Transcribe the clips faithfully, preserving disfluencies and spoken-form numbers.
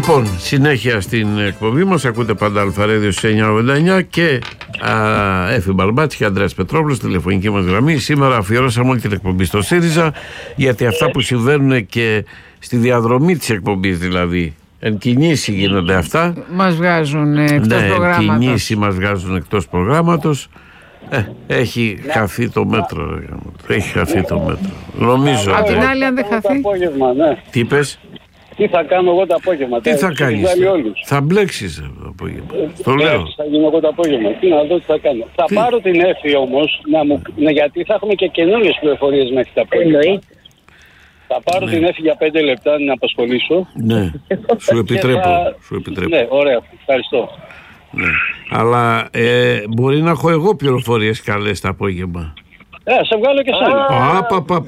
Λοιπόν, συνέχεια στην εκπομπή μας. Ακούτε πάντα Αλφαρέδιο στις εννιά ογδόντα εννιά και Έφη Μπαλμπάτση και Ανδρέας Πετρόπουλος, τηλεφωνική μας γραμμή. Σήμερα αφιερώσαμε όλη την εκπομπή στο ΣΥΡΙΖΑ, γιατί αυτά που συμβαίνουν και στη διαδρομή της εκπομπής, δηλαδή εν κινήσει γίνονται αυτά. Μας βγάζουν εκτός ναι, προγράμματος. Εν κινήσει μας βγάζουν εκτός προγράμματος. Ε, έχει ναι. χαθεί το μέτρο. Ρε. Έχει χαθεί το μέτρο. Νομίζω. Απ' την άλλη, αν δεν χαθεί. Ναι. Τι είπες? Τι θα κάνω εγώ το απόγευμα? Τι θα κάνεις? Θα μπλέξεις το απόγευμα. Το λέω. Θα γίνω εγώ το απόγευμα. Τι να δω τι θα κάνω. Θα τι? πάρω την Έφη όμως, να μου... ναι, γιατί θα έχουμε και καινούριες πληροφορίες μέχρι τα απόγευμα. Θα πάρω ναι. την Έφη για πέντε λεπτά να απασχολήσω. Ναι, σου επιτρέπω. Θα... Σου επιτρέπω. Ναι, ωραία. Ευχαριστώ. Ναι. Αλλά ε, μπορεί να έχω εγώ πληροφορίες καλές το απόγευμα. Ε, σε βγάλω και σένα.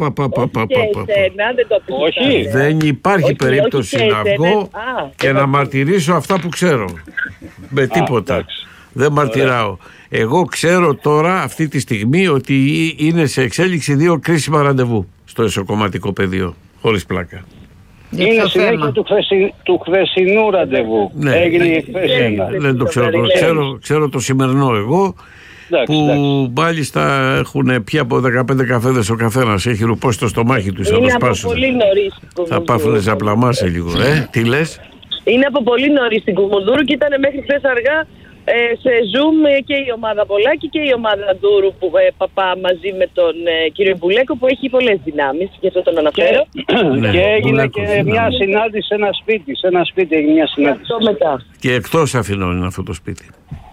Όχι. Δεν υπάρχει περίπτωση να βγω και να μαρτυρήσω αυτά που ξέρω. Με τίποτα. Δεν μαρτυράω. Εγώ ξέρω τώρα αυτή τη στιγμή ότι είναι σε εξέλιξη δύο κρίσιμα ραντεβού στο εσωκομματικό πεδίο. Χωρίς πλάκα. Είναι συνέχεια του, χθεσι, του χθεσινού ραντεβού. Ναι. Έγινε χθες ένα. Δεν το ξέρω. ξέρω. Ξέρω το σημερινό εγώ. Εντάξει, που εντάξει. μάλιστα έχουν πια από δεκαπέντε καφέδες ο καθένας. Έχει ρουπώσει το στομάχι τους. Είναι από πολύ νωρίς. Θα πάφουνε ζαπλαμά σε λίγο. Ε, τι λες? Είναι από πολύ νωρίς στην Κουμουνδούρου και ήταν μέχρι χθες αργά ε, σε Zoom και η ομάδα Πολάκη και η ομάδα Ντούρου που ε, παπά μαζί με τον ε, κύριο Μπουλέκο που έχει πολλές δυνάμεις. Γι' αυτό τον αναφέρω. Και, ναι, και έγινε και δυνάμεις. Μια συνάντηση σε ένα σπίτι. Σε ένα σπίτι έγινε μια συνάντηση. Και, μετά. Και εκτός Αθηνών είναι αυτό το σπίτι.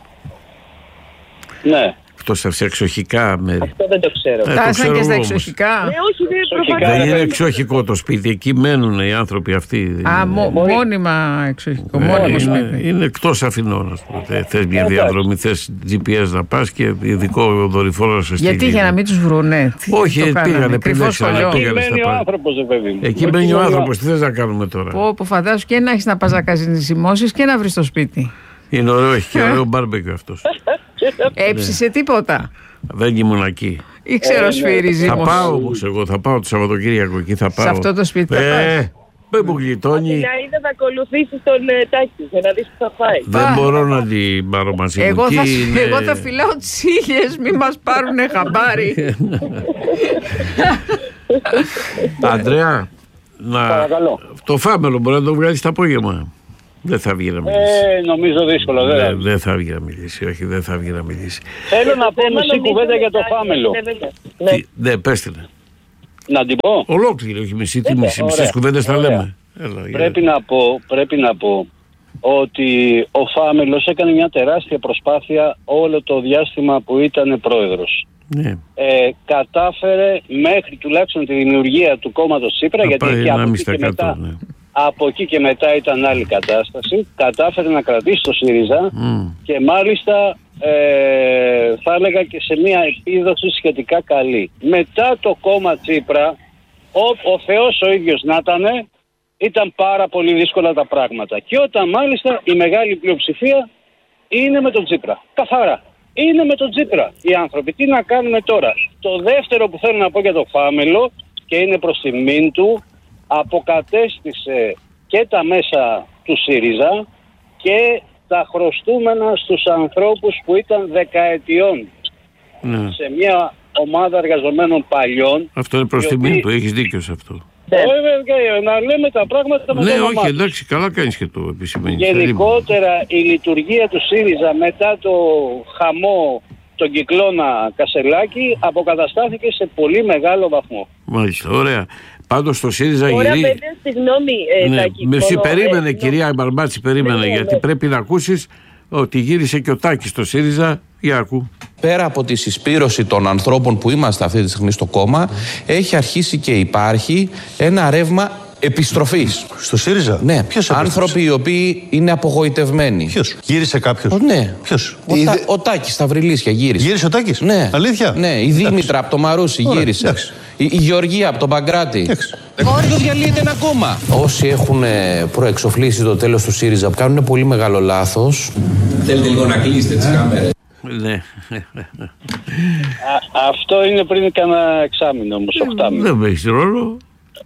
Ναι. Εκτός σε εξοχικά μέρη. Αυτό δεν το ξέρω. Ε, Φτάσαν και στα εξοχικά. Ναι, όχι, δεν, δεν είναι εξοχικό το σπίτι. Εκεί μένουν οι άνθρωποι αυτοί. Α, μο, μόνιμα εξοχικό. Ε, μόνιμο είναι, σπίτι. είναι εκτός Αθηνών, ας πούμε. Θες μια διαδρομή, θες τζι πι ες να πας και ειδικό δορυφόρο να σε στείλει. Γιατί για να μην τους βρουνε. Όχι, πήγανε πριν κρυφό σχολείο. Εκεί μένει ο άνθρωπος, παιδί. Εκεί μένει ο άνθρωπος. Τι θες να κάνουμε τώρα? Πω, που φαντάσου και να έχεις να πας να κάνεις ζυμώσεις και να βρεις το σπίτι. Είναι ωραίο, έχει και ωραίο μπάρμπεκι αυτός. Έψησε τίποτα? Δεν ήμουν εκεί. Ή ξέρω σφύριζε. Θα πάω όμως εγώ, θα πάω το Σαββατοκύριακο εκεί, θα πάω. Σε αυτό το σπίτι θα πας. Δεν μου γλιτώνει. Να είδα θα ακολουθήσεις τον ε, Τάκη για να δεις που θα πάει. Δεν μπορώ να την πάρω μαζί μου. Εγώ θα, είναι... εγώ θα φυλάω τις ήλιες, μη μας πάρουνε χαμπάρι. Αντρέα, να... το φάμελο μπορεί να το βγάλεις το απόγευμα. Δεν θα βγει να μιλήσει. Ε, νομίζω δύσκολο. Δεν, δεν, δεν θα βγει να μιλήσει. Όχι, δεν θα βγει να μιλήσει. Θέλω να πω μισή κουβέντα για το φάμελο. Ναι, Τι, ναι, πες την. Να την πω. Ολόκληρη, όχι μισή. Τι μισή, μισές κουβέντες θα λέμε. Έλα, πρέπει, να πω, πρέπει να πω ότι ο Φάμελος έκανε μια τεράστια προσπάθεια όλο το διάστημα που ήταν πρόεδρος. Ναι. Ε, κατάφερε μέχρι τουλάχιστον τη δημιουργία του κόμματος Τσίπρα, θα γιατί εκεί από εκεί, και μετά, ναι. από εκεί και μετά ήταν άλλη κατάσταση, κατάφερε να κρατήσει το ΣΥΡΙΖΑ mm. και μάλιστα ε, θα έλεγα και σε μια επίδοση σχετικά καλή. Μετά το κόμμα Τσίπρα, ο, ο Θεός ο ίδιος να ήτανε, ήταν πάρα πολύ δύσκολα τα πράγματα. Και όταν μάλιστα η μεγάλη πλειοψηφία είναι με τον Τσίπρα. Καθαρά. Είναι με τον Τσίπρα οι άνθρωποι. Τι να κάνουμε τώρα? Το δεύτερο που θέλω να πω για το Φάμελο, και είναι προς τιμήν του, αποκατέστησε και τα μέσα του ΣΥΡΙΖΑ και τα χρωστούμενα στους ανθρώπους που ήταν δεκαετιών ναι. σε μια ομάδα εργαζομένων παλιών. Αυτό είναι προς τιμήν του, έχεις δίκιο σε αυτό. Ναι. Βέβαια, να λέμε τα πράγματα με ναι, το όχι, εντάξει, καλά κάνεις και το επισημαίνεις. Γενικότερα η λειτουργία του ΣΥΡΙΖΑ μετά το χαμό τον κυκλώνα Κασελάκη αποκαταστάθηκε σε πολύ μεγάλο βαθμό. Μάλιστα, ωραία. Πάντως στο ΣΥΡΙΖΑ γυρίζει... γυρί... Ωραία παιδιά, συγγνώμη ε, ναι, Τάκη. Με μόνο... περίμενε ε, κυρία Μπαρμπάτση, περίμενε, ναι, γιατί ναι. πρέπει να ακούσεις ότι γύρισε και ο Τάκης στο ΣΥΡΙΖΑ. Για ακού. Πέρα από τη συσπήρωση των ανθρώπων που είμαστε αυτή τη στιγμή στο κόμμα, έχει αρχίσει και υπάρχει ένα ρεύμα επιστροφής. Στο ΣΥΡΙΖΑ? Ναι. Ποιος άνθρωποι οι οποίοι είναι απογοητευμένοι. Ποιος? Γύρισε κάποιος? Ο, ναι. Ποιος? Ο, Είδε... ο Τάκης στα Βρυλίσια γύρισε. Γύρισε ο Τάκης? Ναι. Αλήθεια? Ναι. Η Δήμητρα από το Μαρούσι Ωραία. γύρισε. Η, η Γεωργία από τον Παγκράτη. Όχι, το διαλύεται ένα κόμμα. Όσοι έχουν προεξοφλήσει το τέλος του ΣΥΡΙΖΑ κάνουν πολύ μεγάλο λάθος. Θέλετε λίγο να κλείσετε τις κάμερες. Ναι. Α, αυτό είναι πριν κάνα εξάμηνο όμως, οχτάμηνο. Δεν παίζει ρόλο.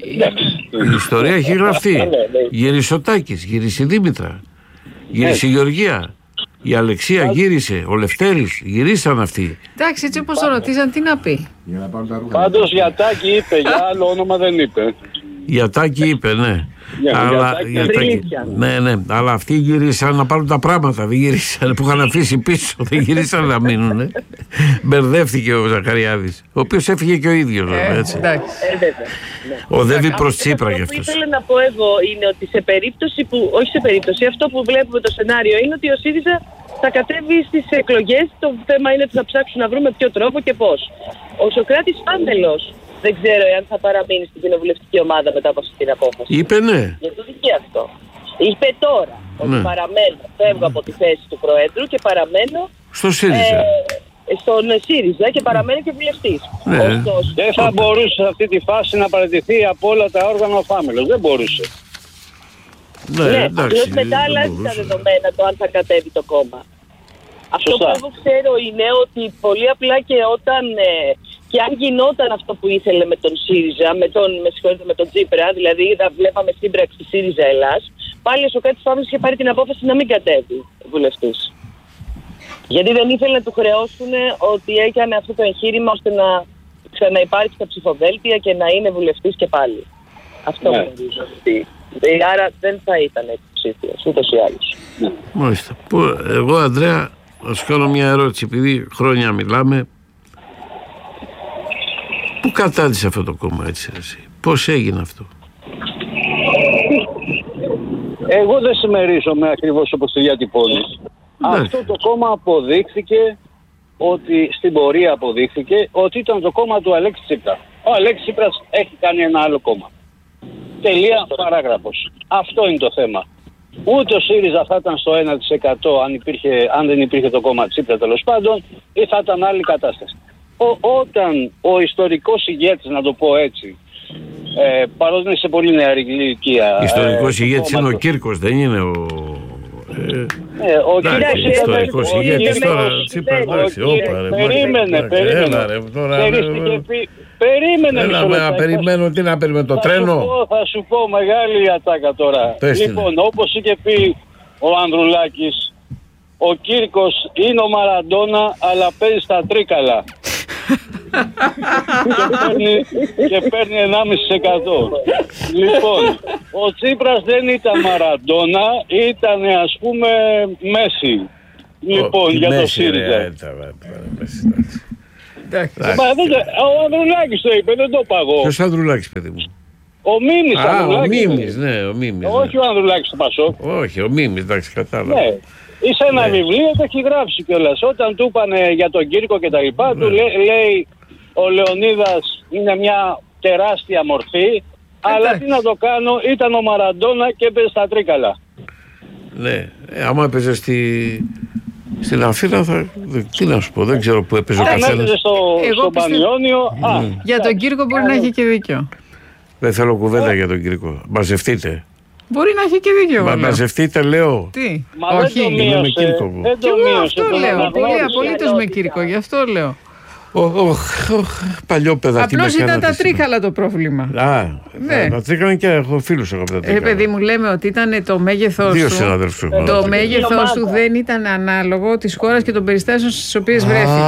Η ιστορία έχει γραφτεί. Γύρισε ο Τάκης, γύρισε η Δήμητρα, γύρισε η Γεωργία, η Αλεξία γύρισε, ο Λευτέρης, γυρίσαν αυτοί. Εντάξει, έτσι όπως το ρωτήσαν, τι να πει. Πάντως για Τάκη είπε, για άλλο όνομα δεν είπε. Για Τάκη είπε, ναι. Για, αλλά, για για Τάκη, ναι, ναι, αλλά αυτοί γύρισαν να πάρουν τα πράγματα. Δεν γύρισαν που είχαν αφήσει πίσω. Δεν γύρισαν να μείνουν. Μπερδεύτηκε ο Ζαχαριάδης, ο οποίος έφυγε και ο ίδιος. Ε, έτσι. Ε, Οδεύει προς Τσίπρα κι αυτό. αυτός. Αυτό που ήθελα να πω εγώ είναι ότι σε περίπτωση που, όχι σε περίπτωση, αυτό που βλέπουμε το σενάριο είναι ότι ο ΣΥΡΙΖΑ θα κατέβει στις εκλογές. Το θέμα είναι ότι θα ψάξουν να βρούμε ποιο τρόπο και πώς. Ο Σωκράτης Πάντελος δεν ξέρω εάν θα παραμείνει στην κοινοβουλευτική ομάδα μετά από αυτή την απόφαση. Είπε ναι. Γιατί το δική αυτό. Είπε τώρα ότι Ναι. παραμένω, φεύγω από τη θέση του Προέδρου και παραμένω Στο ΣΥΡΙΖΑ. ε, στον ΣΥΡΙΖΑ και παραμένει και βουλευτής. Ναι. Ωστόσο, Δεν θα μπορούσε σε αυτή τη φάση να παραιτηθεί από όλα τα όργανα ο Φάμελος. Δεν μπορούσε. Ναι, ναι, εντάξει. απλώς μετά δεν αλλάζει τα μπορούσε. δεδομένα το αν θα κατέβει το κόμμα. Αυτό Σωστά. που εγώ ξέρω είναι ότι πολύ απλά και όταν ε, και αν γινόταν αυτό που ήθελε με τον ΣΥΡΙΖΑ, με τον, με συγχωρείτε, με τον Τσίπρα, δηλαδή θα βλέπαμε σύμπραξη ΣΥΡΙΖΑ Ελλάς, πάλι ο Σωκράτης Παύλος είχε πάρει την απόφαση να μην κατέβει βουλευτής. Γιατί δεν ήθελε να του χρεώσουν ότι έκανε αυτό το εγχείρημα ώστε να ξαναυπάρξει τα ψηφοδέλτια και να είναι βουλευτής και πάλι. Αυτό Ναι. νομίζω. Άρα δεν θα ήταν υποψήφιος, ούτως ή άλλως. Μάλιστα. Που, εγώ, Ανδρέα, θα σου κάνω μια ερώτηση, επειδή χρόνια μιλάμε. Πού κατάντησε αυτό το κόμμα, έτσι, εσύ? Πώς έγινε αυτό? Εγώ δεν συμμερίζομαι ακριβώς όπως το διατυπώνεις. Ναι. Αυτό το κόμμα αποδείχθηκε ότι στην πορεία αποδείχθηκε ότι ήταν το κόμμα του Αλέξη Τσίπρα. Ο Αλέξης Τσίπρας έχει κάνει ένα άλλο κόμμα. Τελεία, παράγραφος. Αυτό είναι το θέμα. Ούτε ο ΣΥΡΙΖΑ θα ήταν στο ένα τοις εκατό αν, υπήρχε, αν δεν υπήρχε το κόμμα Τσίπρα, τέλος πάντων, ή θα ήταν άλλη κατάσταση. Ο, όταν ο ιστορικός ηγέτης, να το πω έτσι, ε, παρότι είναι σε πολύ νεαρή ηλικία... Ιστορικός ε, ηγέτης είναι ο κόμματος. Κύρκος, δεν είναι ο... Ε, Ε, ο εντάξει, Κύρκος ιστορικός ήταν- ηγέτης ο τώρα, Κύρκος- Τσίπρα, ο εντάξει, Κύρκος- όπα, ρε, Περίμενε, εντάξει, περίμενε. έλα, ρε, τώρα, Ξέρεις ρε, τι ρε. είχε πει? Περίμενε Έλα, μισό με, λεπτάκι. να περιμένω, τι να περιμένω, το Θα σου τρένο. πω, θα σου πω μεγάλη ατάκα τώρα. Πες την. Λοιπόν, όπως είχε πει ο Ανδρουλάκης, ο Κύρκος είναι ο Μαραντόνα, αλλά παίζει στα τρίκαλα. και, παίρνει, και παίρνει ενάμιση τοις εκατό. Λοιπόν, ο Τσίπρας δεν ήταν Μαραντόνα, ήταν ας πούμε Μέση. Λοιπόν, Ω, για τη το μέση, ρε, ΣΥΡΙΖΑ. έτσι, ρε, ρε, Μέση, εντάξει. Εντάξει. Μα, δεν, ο Ανδρουλάκης το είπε, δεν το είπα εγώ. Ποιος Ανδρουλάκης, παιδί μου? Ο Μίμης Α, ο Ανδρουλάκης. Μίμης, ναι, ο Μίμης. Όχι ναι. ο Ανδρουλάκης του Πασόκ. Όχι, ο Μίμης, εντάξει, κατάλαβα. Ναι. Σε ένα Ναι. βιβλίο το έχει γράψει κιόλας. Όταν του είπανε για τον Κύρκο και τα λοιπά, του Ναι. λέ- λέει ο Λεωνίδας είναι μια τεράστια μορφή, αλλά Εντάξει. τι να το κάνω, ήταν ο Μαραντόνα και έπαιζε στα τρίκαλα. Ναι, ε, άμα έπαιζε στη... στην Αθήνα, θα... δεν- τι να σου πω, δεν ξέρω πού έπαιζε ο Αν έπαιζε καθένας. στο, Εγώ στο πιστεύω- Πανιόνιο, α, Για τον Κύρκο μπορεί να έχει και δίκιο. Δεν θέλω κουβέντα για τον Κύρκο. Μαζευτείτε. Μπορεί να έχει και δίκιο. Μα, εγώ λέω. μαζευτείτε, λέω. Τι, μα δεν το όχι. με μείωσε. Κύρκο μου. Δεν Κι το εγώ μείωσε. αυτό τον λέω. Πολύ αναγνώρισε. απολύτως με Κύρκο, γι' αυτό λέω. Οχ, οχ, οχ, παλιό παιδάκι. Απλώς ήταν τα τρίχαλα το πρόβλημα. Α, Ναι. τα τρίχαλα και έχω φίλους εγώ από τα Ε, τρίχαλα. παιδί μου, λέμε ότι ήταν το μέγεθός Δύο του. συναδέλφους έχω. Το από τα μέγεθός του ομάδα. δεν ήταν ανάλογο της χώρας και των περιστάσεων στις οποίες βρέθηκε.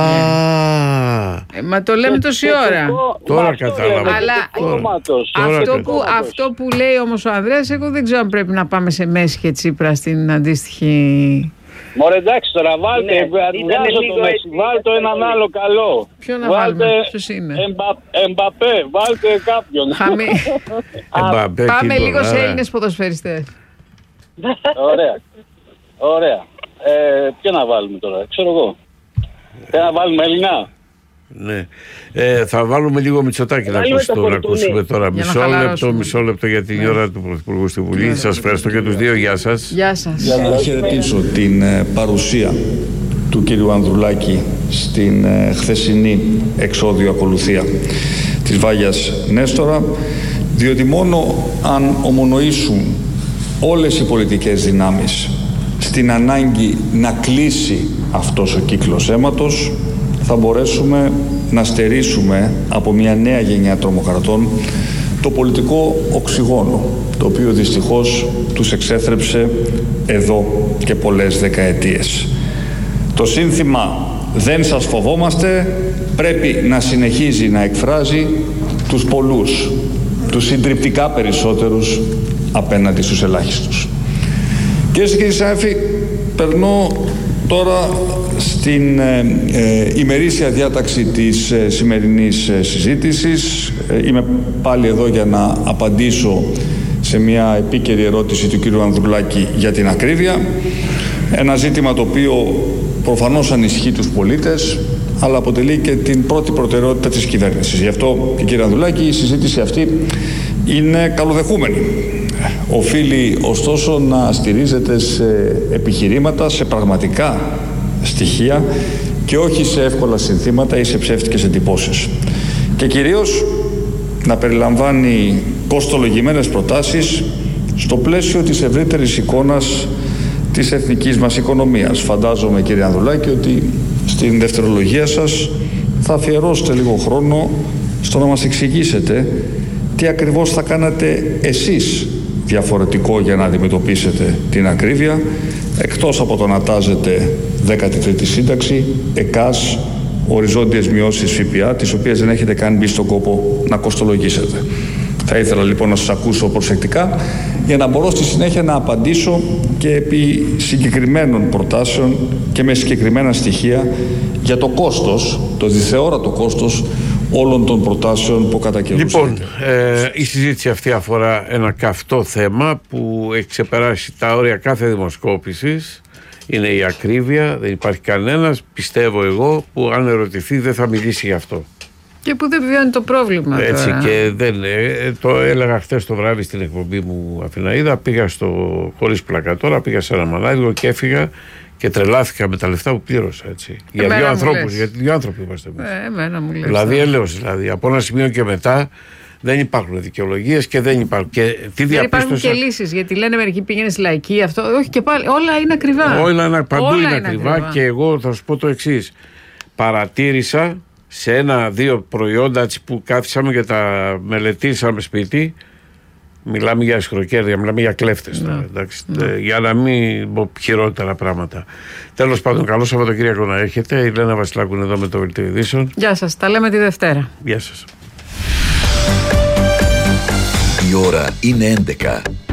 Α, Ε, Μα το λέμε τόση Και ώρα. το- Τώρα μα αυτό κατάλαβα. λέμε, Αλλά- του κόμματος. Τώρα Αυτό κατάλαβα. που, αυτό που λέει όμως ο Ανδρέας, εγώ δεν ξέρω αν πρέπει να πάμε σε Μέση και Τσίπρα στην αντίστοιχη. Μωρέ εντάξει τώρα βάλτε, Ναι, ναι, ήταν βγάζω λίγο το Μέση, έτσι, βάλτε ήταν έναν πολύ. άλλο καλό. Ποιο να Βάλτε βάλουμε, ποιος είναι? Εμπα- Εμπαπέ, βάλτε κάποιον. Χαμη... Εμπαπέ, Πάμε Κύπρο, λίγο σε άρα. Έλληνες ποδοσφαιριστές. Ωραία, ωραία. Ε, ποιο να βάλουμε τώρα, ξέρω εγώ. Ποιο να βάλουμε Ελληνά. Ναι. Ε, θα βάλουμε λίγο Μητσοτάκη να, Βάλουμε ακούσουμε, το να Φορτούνι. ακούσουμε τώρα. Για να Μισό λεπτό, χαλαρώσουμε. μισό λεπτό για την ώρα του Πρωθυπουργού στη Βουλή. Σας ευχαριστώ και τους δύο. Γεια σας. Γεια σας. Να χαιρετήσω την ε, παρουσία του κύριου Ανδρουλάκη στην ε, χθεσινή εξόδιο ακολουθία της Βάγιας Νέστορα, διότι μόνο αν ομονοήσουν όλες οι πολιτικές δυνάμεις στην ανάγκη να κλείσει αυτός ο κύκλος αίματος, θα μπορέσουμε να στερήσουμε από μια νέα γενιά τρομοκρατών το πολιτικό οξυγόνο, το οποίο δυστυχώς τους εξέθρεψε εδώ και πολλές δεκαετίες. Το σύνθημα «Δεν σας φοβόμαστε» πρέπει να συνεχίζει να εκφράζει τους πολλούς, τους συντριπτικά περισσότερους απέναντι στους ελάχιστους. Κυρίες και κύριοι συνάδελφοι, περνώ τώρα στην ε, ε, ημερήσια διάταξη της ε, σημερινής ε, συζήτησης. Ε, είμαι πάλι εδώ για να απαντήσω σε μια επίκαιρη ερώτηση του κύριου Ανδρουλάκη για την ακρίβεια. Ένα ζήτημα το οποίο προφανώς ανησυχεί τους πολίτες, αλλά αποτελεί και την πρώτη προτεραιότητα της κυβέρνησης. Γι' αυτό, και κύριε Ανδρουλάκη, η συζήτηση αυτή είναι καλοδεχούμενη. Οφείλει ωστόσο να στηρίζεται σε επιχειρήματα, σε πραγματικά στοιχεία και όχι σε εύκολα συνθήματα ή σε ψεύτικες εντυπώσεις. Και κυρίως να περιλαμβάνει κοστολογημένες προτάσεις στο πλαίσιο της ευρύτερης εικόνας της εθνικής μας οικονομίας. Φαντάζομαι, κύριε Ανδρουλάκη, ότι στην δευτερολογία σας θα αφιερώσετε λίγο χρόνο στο να μας εξηγήσετε τι ακριβώς θα κάνατε εσείς διαφορετικό για να αντιμετωπίσετε την ακρίβεια, εκτός από το να τάζετε δέκατη τρίτη σύνταξη, ΕΚΑΣ, οριζόντιες μειώσεις ΦΠΑ, τις οποίες δεν έχετε καν μπει στον κόπο να κοστολογήσετε. Θα ήθελα λοιπόν να σας ακούσω προσεκτικά για να μπορώ στη συνέχεια να απαντήσω και επί συγκεκριμένων προτάσεων και με συγκεκριμένα στοιχεία για το κόστος, το διθεώρατο κόστος όλων των προτάσεων που κατά καιρούς. Λοιπόν, ε, η συζήτηση αυτή αφορά ένα καυτό θέμα που έχει ξεπεράσει τα όρια κάθε δημοσκόπησης. Είναι η ακρίβεια, δεν υπάρχει κανένας, πιστεύω εγώ, που αν ερωτηθεί δεν θα μιλήσει γι' αυτό. Και που δεν βιώνει το πρόβλημα. Έτσι τώρα. Και δεν, ε, το έλεγα χθες το βράδυ στην εκπομπή μου Αθηναίδα, πήγα στο, χωρίς πλάκα τώρα, πήγα σε ένα μανάδικο και έφυγα και τρελάθηκα με τα λεφτά που πλήρωσα, έτσι. Για δύο ανθρώπους, γιατί δύο άνθρωποι είμαστε εμείς. Ε, εμένα μου λες. Δηλαδή έλεος, δηλαδή, από ένα σημείο και μετά δεν υπάρχουν δικαιολογίες και δεν υπάρχουν. Και τι δεν υπάρχουν και λύσεις, γιατί λένε μερικοί πήγαινε στη λαϊκή, αυτό, όχι και πάλι, όλα είναι ακριβά. Όλα είναι, παντού όλα είναι, είναι ακριβά, ακριβά και εγώ θα σου πω το εξής. Παρατήρησα σε ένα-δύο προϊόντα που κάθισαμε και τα μελετήσαμε σπίτι. Μιλάμε για ισχροκέρδια, μιλάμε για κλέφτες τώρα, εντάξει, ναι. Για να μην πω χειρότερα πράγματα. Τέλος πάντων, καλό Σαββατοκύριακο να έχετε. Η Λένα Βασιλάκου είναι εδώ με το Δελτίο Ειδήσεων. Γεια σας, τα λέμε τη Δευτέρα. Γεια σας. Η ώρα είναι έντεκα.